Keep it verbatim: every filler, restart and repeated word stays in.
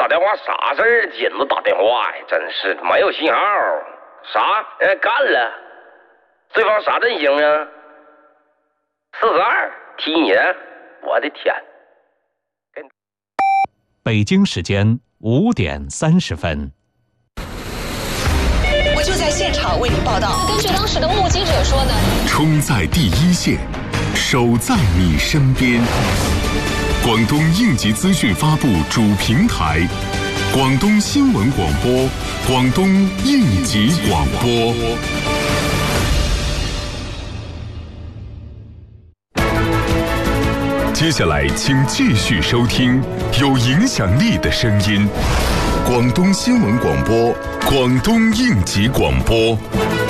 打电话啥事儿？紧着打电话呀，真是没有信号。啥？人干了？对方啥阵型啊？四十二踢你？我的天！ 北京时间五点三十分。 我就在现场为您报道。 根据当时的目击者说呢， 冲在第一线，守在你身边。广东应急资讯发布主平台，广东新闻广播，广东应急广播。接下来，请继续收听有影响力的声音，广东新闻广播，广东应急广播。